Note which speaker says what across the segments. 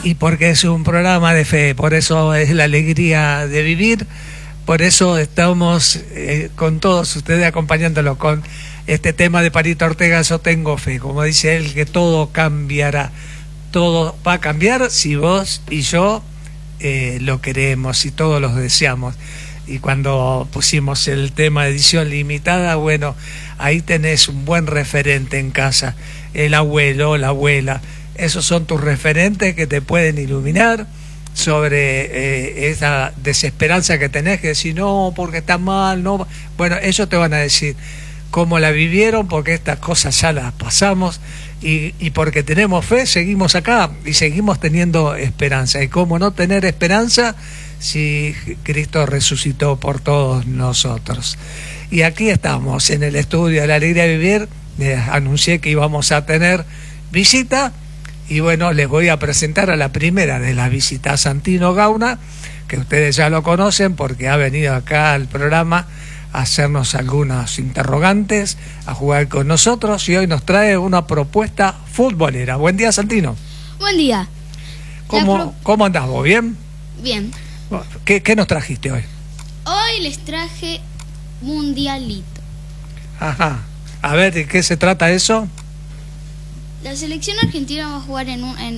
Speaker 1: Y porque es un programa de fe, por eso es la alegría de vivir, por eso estamos con todos ustedes acompañándolos con este tema de Palito Ortega. Yo tengo fe, como dice él, que todo cambiará, todo va a cambiar si vos y yo lo queremos, si todos los deseamos. Y cuando pusimos el tema de edición limitada, bueno, ahí tenés un buen referente en casa, el abuelo, la abuela, esos son tus referentes que te pueden iluminar sobre esa desesperanza que tenés, que decir, no, porque está mal, no. Bueno, ellos te van a decir cómo la vivieron, porque estas cosas ya las pasamos, y porque tenemos fe, seguimos acá y seguimos teniendo esperanza. Y cómo no tener esperanza si Cristo resucitó por todos nosotros. Y aquí estamos en el estudio de la alegría de vivir. Anuncié que íbamos a tener visita, y bueno, les voy a presentar a la primera de las visitas, Santino Gauna, que ustedes ya lo conocen porque ha venido acá al programa a hacernos algunos interrogantes, a jugar con nosotros, y hoy nos trae una propuesta futbolera. Buen día, Santino.
Speaker 2: Buen día.
Speaker 1: ¿Cómo andás vos? ¿Bien?
Speaker 2: Bien.
Speaker 1: ¿Qué nos trajiste hoy?
Speaker 2: Hoy les traje Mundialito.
Speaker 1: Ajá. A ver, ¿de qué se trata eso?
Speaker 2: La selección argentina va a jugar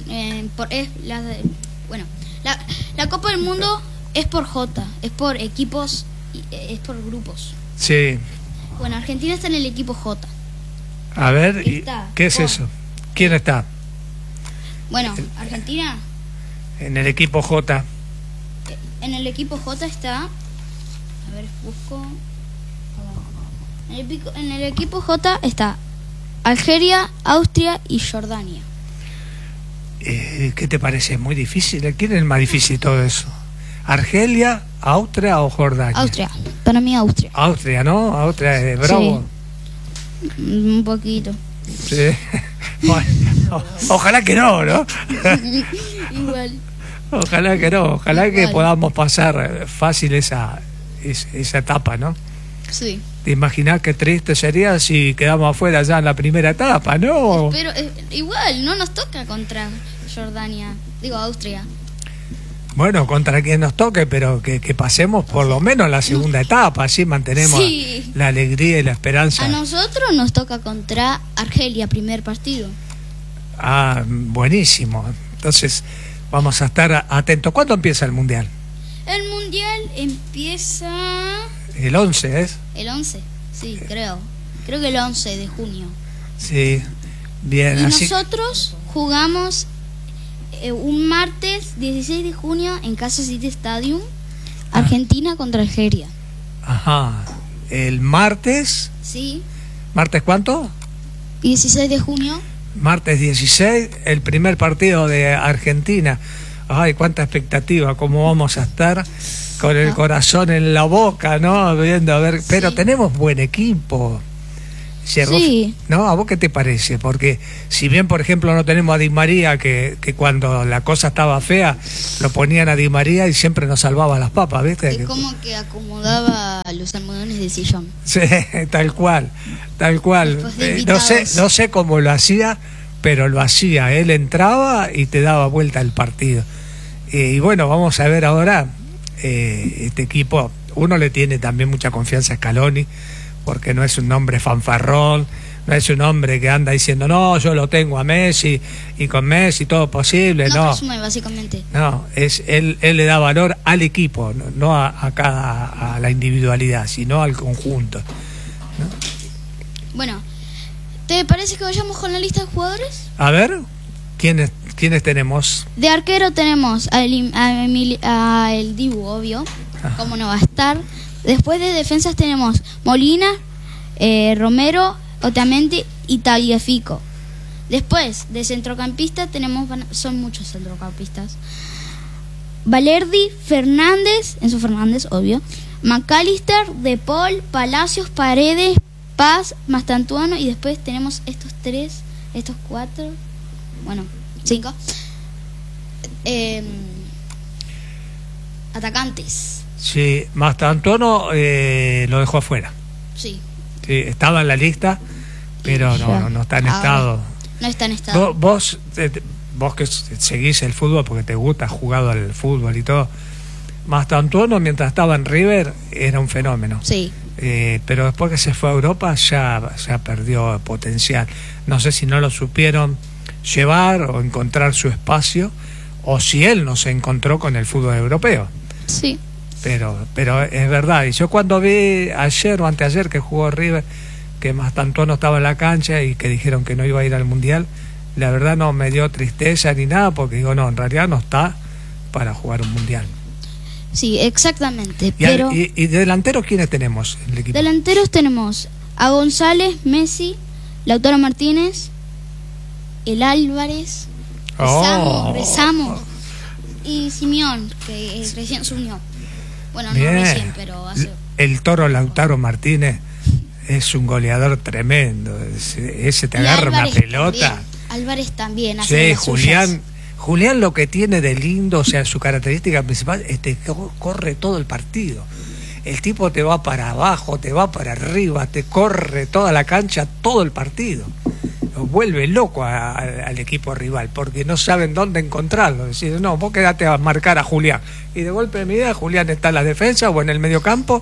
Speaker 2: la Copa del Mundo es por J, es por equipos, es por grupos.
Speaker 1: Sí.
Speaker 2: Bueno, Argentina está en el equipo J.
Speaker 1: A ver, ¿qué es eso? ¿Quién está?
Speaker 2: Bueno, Argentina.
Speaker 1: En el equipo J.
Speaker 2: En el equipo J está. A ver, busco. En el equipo J está Algeria, Austria y Jordania.
Speaker 1: ¿Qué te parece? ¿Es muy difícil? ¿Quién es el más difícil de todo eso? ¿Argelia, Austria o Jordania?
Speaker 2: Austria, para mí Austria.
Speaker 1: Austria, ¿no? Austria es bravo.
Speaker 2: Sí. Un poquito.
Speaker 1: Sí. Bueno, ojalá que no, ¿no?
Speaker 2: Igual.
Speaker 1: Ojalá que no, ojalá que podamos pasar fácil esa etapa, ¿no?
Speaker 2: Sí.
Speaker 1: ¿Te imaginás qué triste sería si quedamos afuera ya en la primera etapa, no?
Speaker 2: Pero igual, no nos toca contra Jordania, Austria.
Speaker 1: Bueno, contra quien nos toque, pero que pasemos por lo menos la segunda etapa, así mantenemos la alegría y la esperanza.
Speaker 2: A nosotros nos toca contra Argelia, primer partido.
Speaker 1: Ah, buenísimo. Entonces vamos a estar atentos. ¿Cuándo empieza el Mundial?
Speaker 2: El Mundial empieza...
Speaker 1: El 11, ¿es?
Speaker 2: El 11, sí, creo. Creo que el 11 de junio.
Speaker 1: Sí, bien.
Speaker 2: Y nosotros jugamos un martes 16 de junio en Kansas City Stadium, Argentina contra Algeria.
Speaker 1: Ajá. ¿El martes?
Speaker 2: Sí.
Speaker 1: ¿Martes cuánto?
Speaker 2: 16 de junio.
Speaker 1: Martes 16, el primer partido de Argentina. Ay, cuánta expectativa, cómo vamos a estar con el corazón en la boca, ¿no? Viendo, a ver, pero tenemos buen equipo.
Speaker 2: Sí.
Speaker 1: ¿No? ¿A vos qué te parece? Porque si bien, por ejemplo, no tenemos a Di María, que cuando la cosa estaba fea, lo ponían a Di María y siempre nos salvaba las papas, ¿viste?
Speaker 2: Es como que acomodaba los almohadones de sillón.
Speaker 1: Sí, tal cual, tal cual. No sé cómo lo hacía, pero lo hacía. Él entraba y te daba vuelta el partido. Y bueno, vamos a ver ahora este equipo. Uno le tiene también mucha confianza a Scaloni, porque no es un hombre fanfarrón, no es un hombre que anda diciendo, no, yo lo tengo a Messi, y con Messi todo posible. No,
Speaker 2: presume, básicamente.
Speaker 1: No, él le da valor al equipo, no a la individualidad, sino al conjunto, ¿no?
Speaker 2: Bueno, ¿te parece que vayamos con la lista de jugadores?
Speaker 1: A ver, ¿quiénes tenemos?
Speaker 2: De arquero tenemos a el Dibu, obvio.
Speaker 1: Ajá.
Speaker 2: ¿Cómo no va a estar? Después de defensas tenemos Molina, Romero, Otamendi y Tagliafico. Después de centrocampista tenemos, son muchos centrocampistas: Valerdi, Enzo Fernández, obvio, McAllister, De Paul, Palacios, Paredes, Paz, Mastantuono, y después tenemos estos 4, bueno, 5 atacantes.
Speaker 1: Sí, Mastantuono lo dejó afuera.
Speaker 2: Sí.
Speaker 1: Sí, estaba en la lista, pero no está en estado.
Speaker 2: No está en estado.
Speaker 1: Vos vos que seguís el fútbol porque te gusta, has jugado al fútbol y todo, Mastantuono mientras estaba en River era un fenómeno.
Speaker 2: Sí.
Speaker 1: Pero después que se fue a Europa ya perdió potencial. No sé si no lo supieron llevar o encontrar su espacio, o si él no se encontró con el fútbol europeo.
Speaker 2: Sí.
Speaker 1: Pero es verdad. Y yo cuando vi ayer o anteayer que jugó River, que Mastantuono estaba en la cancha y que dijeron que no iba a ir al Mundial, la verdad no me dio tristeza ni nada, porque digo, no, en realidad no está para jugar un Mundial.
Speaker 2: Sí, exactamente.
Speaker 1: ¿Y delanteros quiénes tenemos en el equipo?
Speaker 2: Delanteros tenemos a González, Messi, Lautaro Martínez, el Álvarez, Rezamos, y Simeón, que recién se unió. Bueno,
Speaker 1: bien.
Speaker 2: No recién, pero hace...
Speaker 1: El toro Lautaro Martínez es un goleador tremendo. Ese te agarra una pelota.
Speaker 2: También. Álvarez también hace
Speaker 1: Sí, Julián lo que tiene de lindo, o sea, su característica principal es que corre todo el partido. El tipo te va para abajo, te va para arriba, te corre toda la cancha, todo el partido. Lo vuelve loco al equipo rival, porque no saben dónde encontrarlo. Decir, no, vos quedate a marcar a Julián. Y de golpe de medida, Julián está en la defensa o en el medio campo.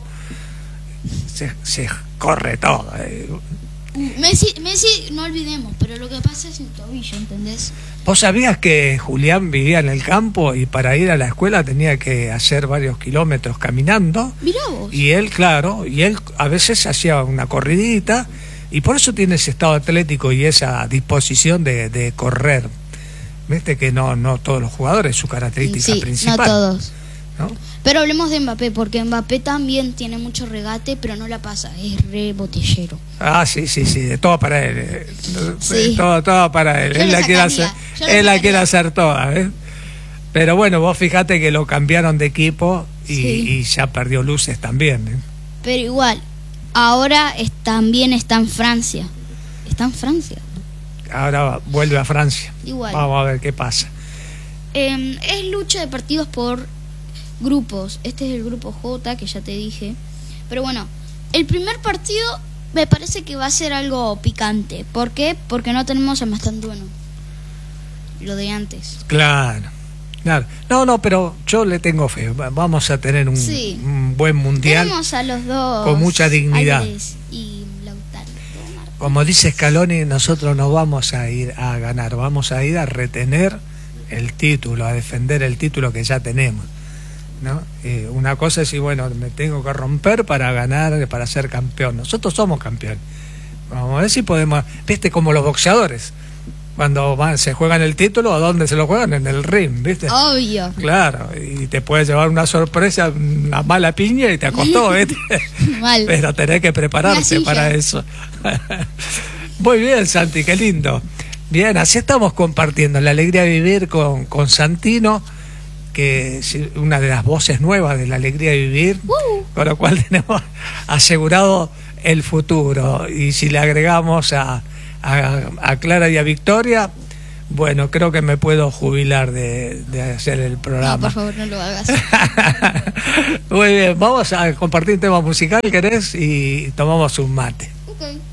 Speaker 1: Se corre todo.
Speaker 2: Messi, no olvidemos, pero lo que pasa es el tobillo, ¿entendés?
Speaker 1: ¿Vos sabías que Julián vivía en el campo y para ir a la escuela tenía que hacer varios kilómetros caminando?
Speaker 2: Mirá vos.
Speaker 1: Y él, claro, a veces hacía una corridita y por eso tiene ese estado atlético y esa disposición de correr. Viste que no todos los jugadores, su característica principal.
Speaker 2: No todos.
Speaker 1: ¿No?
Speaker 2: Pero hablemos de Mbappé, porque Mbappé también tiene mucho regate, pero no la pasa, es re botellero.
Speaker 1: Sí, de todo para él.
Speaker 2: Sí.
Speaker 1: Todo para él. Él la quiere hacer toda, ¿eh? Pero bueno, vos fijate que lo cambiaron de equipo y ya perdió luces también, ¿eh?
Speaker 2: Pero igual, ahora también está en Francia. Está en Francia.
Speaker 1: Ahora vuelve a Francia.
Speaker 2: Igual.
Speaker 1: Vamos a ver qué pasa.
Speaker 2: Es lucha de partidos por grupos. Este es el grupo J, que ya te dije. Pero bueno, el primer partido me parece que va a ser algo picante. ¿Por qué? Porque no tenemos a Mastantuono, lo de antes.
Speaker 1: Claro. No, pero yo le tengo fe. Vamos a tener un buen mundial.
Speaker 2: Tenemos a los dos
Speaker 1: con mucha dignidad.
Speaker 2: Álvarez y Lautaro.
Speaker 1: Como dice Scaloni, nosotros no vamos a ir a ganar, vamos a ir a retener el título, a defender el título que ya tenemos, ¿no? Una cosa es decir, bueno, me tengo que romper para ganar, para ser campeón. Nosotros somos campeón. Vamos a ver si podemos, viste, como los boxeadores, cuando se juegan el título, ¿a dónde se lo juegan? En el ring, ¿viste?
Speaker 2: Obvio.
Speaker 1: Claro, y te puede llevar una sorpresa, una mala piña y te acostó, ¿viste?
Speaker 2: Mal.
Speaker 1: Pero tenés que prepararse para eso. Muy bien, Santi, qué lindo. Bien, así estamos compartiendo la alegría de vivir con Santino, que es una de las voces nuevas de la alegría de vivir, con lo cual tenemos asegurado el futuro. Y si le agregamos a Clara y a Victoria, bueno, creo que me puedo jubilar de hacer el programa.
Speaker 2: No, por favor, no lo hagas.
Speaker 1: Muy bien, vamos a compartir un tema musical, ¿querés? Y tomamos un mate.
Speaker 2: Ok.